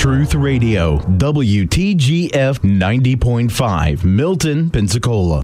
Truth Radio, WTGF 90.5, Milton, Pensacola.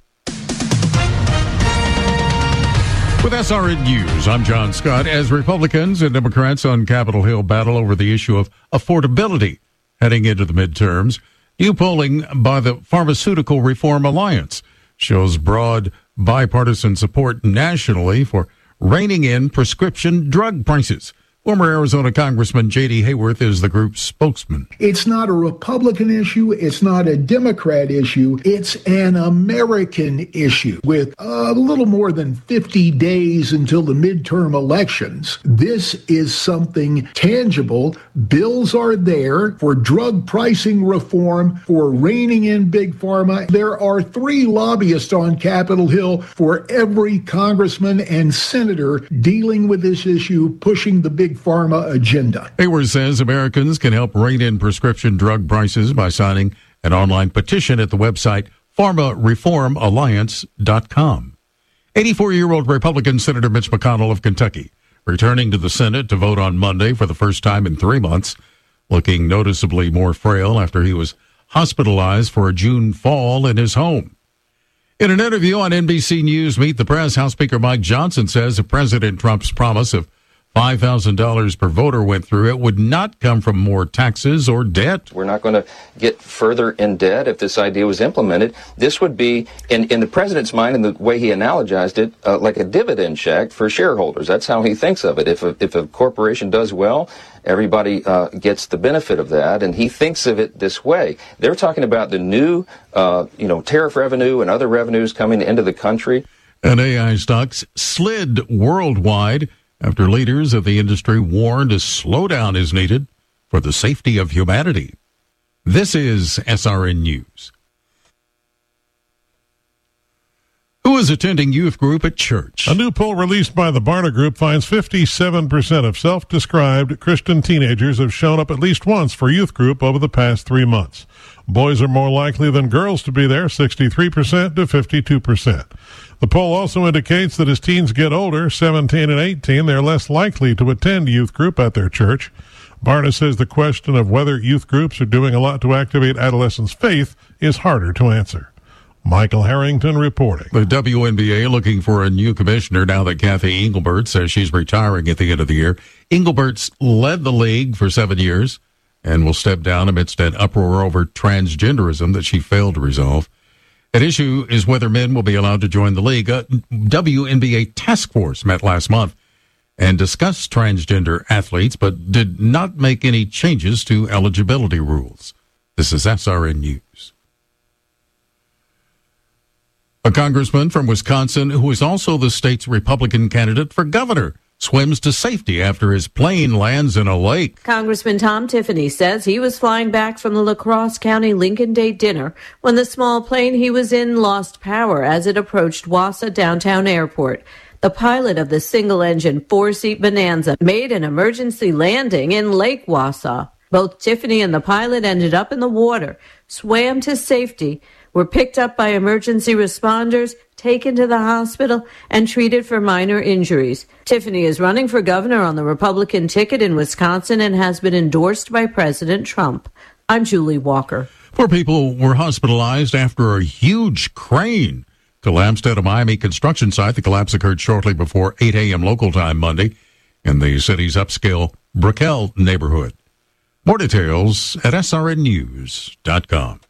With SRN News, I'm John Scott. As Republicans and Democrats on Capitol Hill battle over the issue of affordability heading into the midterms, new polling by the Pharmaceutical Reform Alliance shows broad bipartisan support nationally for reining in prescription drug prices. Former Arizona Congressman J.D. Hayworth is the group's spokesman. It's not a Republican issue. It's not a Democrat issue. It's an American issue. With a little more than 50 days until the midterm elections, this is something tangible. Bills are there for drug pricing reform, for reining in big pharma. There are 3 lobbyists on Capitol Hill for every congressman and senator dealing with this issue, pushing the big pharma agenda. Hayworth says Americans can help rein in prescription drug prices by signing an online petition at the website pharmareformalliance.com. 84-year-old Republican Senator Mitch McConnell of Kentucky, returning to the Senate to vote on Monday for the first time in 3 months, looking noticeably more frail after he was hospitalized for a June fall in his home. In an interview on NBC News Meet the Press, House Speaker Mike Johnson says if President Trump's promise of $5,000 per voter went through, it would not come from more taxes or debt. We're not going to get further in debt if this idea was implemented. This would be, in the president's mind, and the way he analogized it, like a dividend check for shareholders. That's how he thinks of it. If a corporation does well, everybody gets the benefit of that, and he thinks of it this way. They're talking about the new, tariff revenue and other revenues coming into the country. And AI stocks slid worldwide after leaders of the industry warned a slowdown is needed for the safety of humanity. This is SRN News. Who is attending youth group at church? A new poll released by the Barna Group finds 57% of self-described Christian teenagers have shown up at least once for youth group over the past 3 months. Boys are more likely than girls to be there, 63% to 52%. The poll also indicates that as teens get older, 17 and 18, they're less likely to attend youth group at their church. Barna says the question of whether youth groups are doing a lot to activate adolescents' faith is harder to answer. Michael Harrington reporting. The WNBA looking for a new commissioner now that Kathy Engelbert says she's retiring at the end of the year. Engelbert's led the league for 7 years and will step down amidst an uproar over transgenderism that she failed to resolve. At issue is whether men will be allowed to join the league. A WNBA task force met last month and discussed transgender athletes, but did not make any changes to eligibility rules. This is SRN News. A congressman from Wisconsin, who is also the state's Republican candidate for governor, swims to safety after his plane lands in a lake. Congressman Tom Tiffany says he was flying back from the La Crosse County Lincoln Day dinner when the small plane he was in lost power as it approached Wausau Downtown Airport. The pilot of the single-engine 4-seat Bonanza made an emergency landing in Lake Wausau. Both Tiffany and the pilot ended up in the water, swam to safety, were picked up by emergency responders, taken to the hospital, and treated for minor injuries. Tiffany is running for governor on the Republican ticket in Wisconsin and has been endorsed by President Trump. I'm Julie Walker. 4 people were hospitalized after a huge crane collapsed at a Miami construction site. The collapse occurred shortly before 8 a.m. local time Monday in the city's upscale Brickell neighborhood. More details at srnnews.com.